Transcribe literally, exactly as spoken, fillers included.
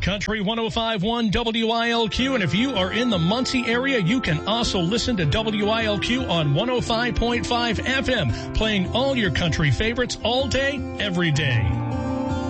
Country one oh five point one W I L Q, and if you are in the Muncie area, you can also listen to W I L Q on one oh five point five F M, playing all your country favorites all day, every day.